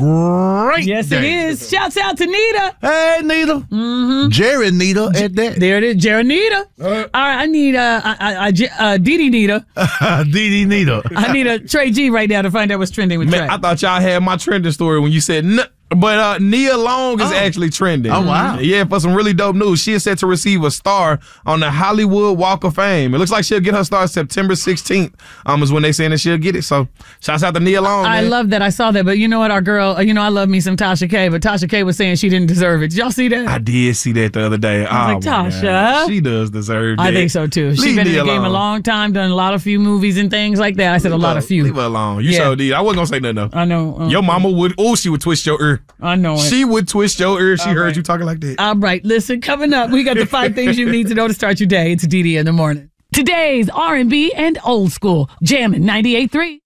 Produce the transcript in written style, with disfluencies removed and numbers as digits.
great Yes, day. it is. Shouts out to Nita. Hey, Nita. Mm-hmm. Jerry Nita at that. There it is, Jerry Nita. All right, I need Dee Nita. Dee Nita. I need a Trey G right now to find out what's trending with Trey. Man, I thought y'all had my trending story when you said but Nia Long is actually trending. Oh, wow. Yeah, for some really dope news. She is set to receive a star on the Hollywood Walk of Fame. It looks like she'll get her star September 16th is when they saying that she'll get it. So, shouts out to Nia Long, I man. love that. I saw that. But you know what? Our girl, I love me some Tasha K, but Tasha K was saying she didn't deserve it. Did y'all see that? I did see that the other day. I was like, my Tasha. God. She does deserve that. I think so, too. She's Leave been in Nia the game a alone. long time, done a few movies and things like that. I said a lot of few. Leave her alone. You Yeah. so did. I wasn't going to say nothing, though. I know. Your mama would, she would twist your ear. I know it. She would twist your ear if she All heard right. you talking like that. All right, listen, coming up, we got the 5 things you need to know to start your day. It's Dee in the morning. Today's R&B and old school, jamming 98.3.